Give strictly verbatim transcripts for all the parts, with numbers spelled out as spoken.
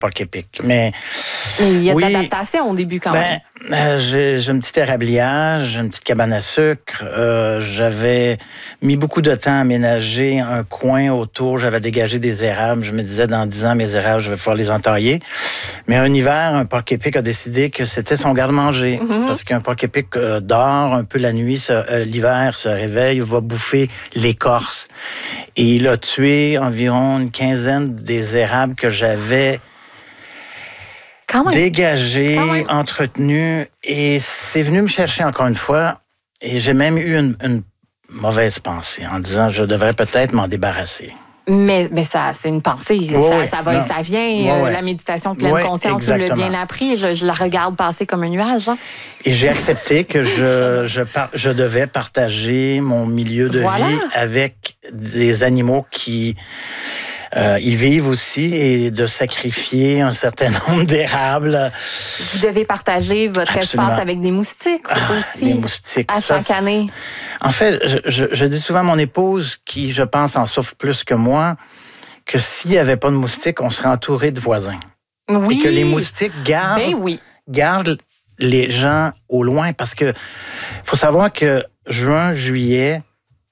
porc épic. Mais, Mais il y a oui, de l'adaptation au début quand ben, même. Euh, j'ai, j'ai une petite érablière, j'ai une petite cabane à sucre. Euh, j'avais mis beaucoup de temps à aménager un coin autour. J'avais dégagé des érables. Je me disais, dans dix ans, mes érables, je vais pouvoir les entailler. Mais un hiver, un porc-épic a décidé que c'était son garde-manger. Mm-hmm. Parce qu'un porc-épic euh, dort un peu la nuit, se, euh, l'hiver, se réveille, va bouffer l'écorce. Et il a tué environ une quinzaine des érables que j'avais dégagé, entretenu, et c'est venu me chercher encore une fois, et j'ai même eu une, une mauvaise pensée en disant je devrais peut-être m'en débarrasser. Mais, mais ça, c'est une pensée. Oui, ça, oui, ça va non. et ça vient. Oui, euh, oui. La méditation pleine oui, conscience nous l'a bien appris. Je, je la regarde passer comme un nuage. Hein. Et j'ai accepté que je, je, par, je devais partager mon milieu de voilà. vie avec des animaux qui... Euh, ils vivent aussi, et de sacrifier un certain nombre d'érables. Vous devez partager votre Absolument. espace avec des moustiques ah, aussi. Des moustiques. À ça, chaque année. En fait, je, je, je dis souvent à mon épouse, qui, je pense, en souffre plus que moi, que s'il n'y avait pas de moustiques, on serait entouré de voisins. Oui. Et que les moustiques gardent, ben oui. gardent les gens au loin. Parce que faut savoir que juin, juillet,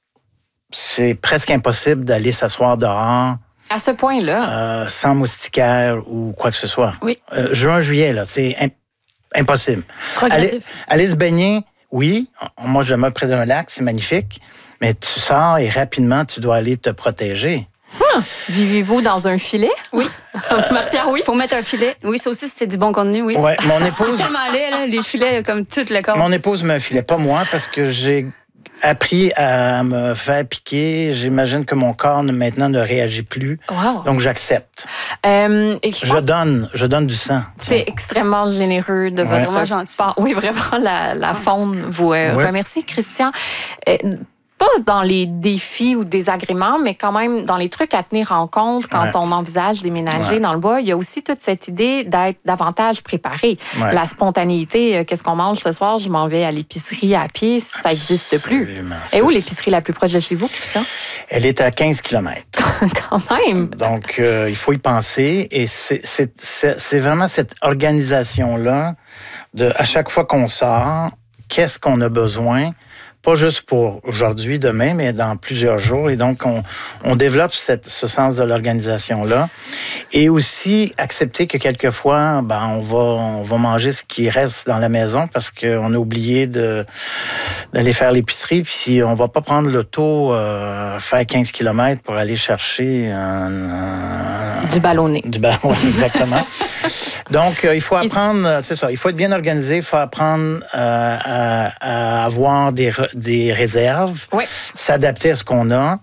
c'est presque impossible d'aller s'asseoir dehors. À ce point-là? Euh, sans moustiquaire ou quoi que ce soit. Oui. Euh, juin, juillet, là, c'est imp- impossible. C'est trop agressif. Aller, aller se baigner, oui. Moi, je demeure près d'un lac, c'est magnifique. Mais tu sors et rapidement, tu dois aller te protéger. Hum. Vivez-vous dans un filet? Oui. Marc-Pierre, oui. Il faut mettre un filet. Oui, ça aussi, c'est du bon contenu, oui. Ouais, mon épouse... c'est tellement laid, là, les filets, comme tout le corps. Mon épouse me filait, pas moi, parce que j'ai appris à me faire piquer. J'imagine que mon corps maintenant ne réagit plus. Wow. Donc, j'accepte. Euh, et je, je donne, je donne du sang. C'est extrêmement généreux de ouais. votre gentil. part. Oui, vraiment, la, la faune vous euh, ouais. remercie, Christian. Euh, pas dans les défis ou désagréments, mais quand même dans les trucs à tenir en compte quand ouais. on envisage déménager ouais. dans le bois. Il y a aussi toute cette idée d'être davantage préparé. Ouais. La spontanéité, euh, qu'est-ce qu'on mange ce soir? Je m'en vais à l'épicerie à pied, ça n'existe plus. Et où l'épicerie la plus proche de chez vous, Christian? Elle est à quinze kilomètres. Quand même! Donc, euh, il faut y penser. Et c'est, c'est, c'est, c'est vraiment cette organisation-là de, à chaque fois qu'on sort, qu'est-ce qu'on a besoin? Pas juste pour aujourd'hui, demain, mais dans plusieurs jours. Et donc, on, on développe cette, ce sens de l'organisation-là. Et aussi, accepter que quelquefois, ben, on va, on va manger ce qui reste dans la maison parce qu'on a oublié de, d'aller faire l'épicerie. Puis, on va pas prendre l'auto, euh, faire quinze kilomètres pour aller chercher un, un, du ballonné. Du ballonné, exactement. Donc, euh, il faut apprendre, c'est ça, il faut être bien organisé, il faut apprendre euh, à, à avoir des, des réserves, oui. s'adapter à ce qu'on a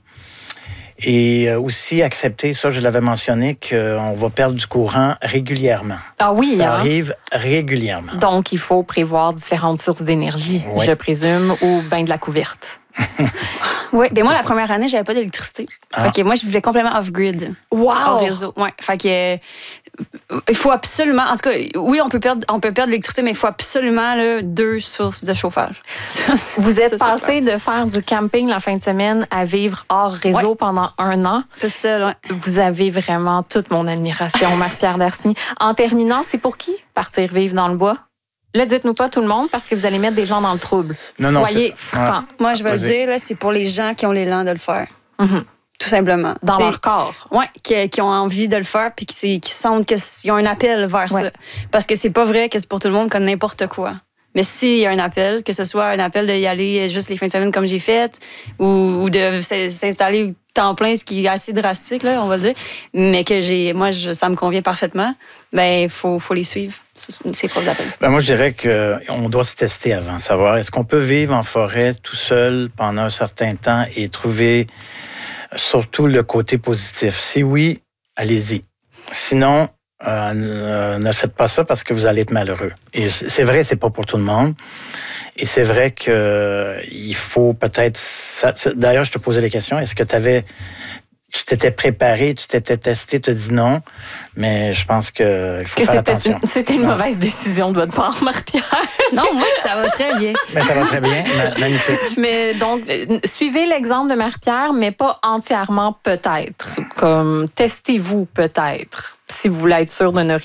et aussi accepter, ça je l'avais mentionné, qu'on va perdre du courant régulièrement. Ah oui, ça hein? arrive régulièrement. Donc, il faut prévoir différentes sources d'énergie, oui. je présume, ou bien de la couverte. Oui, bien moi, la première année, j'avais pas d'électricité. Ah. Fait que moi, je vivais complètement off-grid. Wow! Au réseau. Ouais. Fait que euh, il faut absolument, en tout cas, oui, on peut perdre, on peut perdre l'électricité, mais il faut absolument là, deux sources de chauffage. Vous êtes ça, passé de faire du camping la fin de semaine à vivre hors réseau ouais. pendant un an. Tout seul, oui. Vous avez vraiment toute mon admiration, Marc-Pierre Darcigny. En terminant, c'est pour qui partir vivre dans le bois? Là, dites-nous pas tout le monde parce que vous allez mettre des gens dans le trouble. Non, non, Soyez francs. Ouais. Moi, je vais Vas-y. le dire, là, c'est pour les gens qui ont l'élan de le faire. Mm-hmm. Tout simplement. Dans T'sais, leur corps. Oui, qui, qui ont envie de le faire puis qui, qui sentent qu'ils ont un appel vers ouais. ça. Parce que c'est pas vrai que c'est pour tout le monde comme n'importe quoi. Mais s'il y a un appel, que ce soit un appel d'y aller juste les fins de semaine comme j'ai fait ou, ou de s'installer temps plein, ce qui est assez drastique, là, on va dire, mais que j'ai, moi, je, ça me convient parfaitement, ben il faut, faut les suivre, ces preuves d'appel. Ben moi, je dirais qu'on doit se tester avant, savoir est-ce qu'on peut vivre en forêt tout seul pendant un certain temps et trouver surtout le côté positif. Si oui, allez-y. Sinon, euh, ne faites pas ça parce que vous allez être malheureux. Et c'est vrai, c'est pas pour tout le monde. Et c'est vrai qu'il faut peut-être... Ça, d'ailleurs, je te posais la question, est-ce que tu avais tu t'étais préparé, tu t'étais testé, tu as dit non. Mais je pense qu'il faut que faire c'était attention. Une, c'était une non. mauvaise décision de votre part, Marie-Pierre. Non, moi, ça va très bien. Mais ça va très bien. Magnifique. Mais donc, suivez l'exemple de Marie-Pierre, mais pas entièrement peut-être. Comme, testez-vous peut-être, si vous voulez être sûr de ne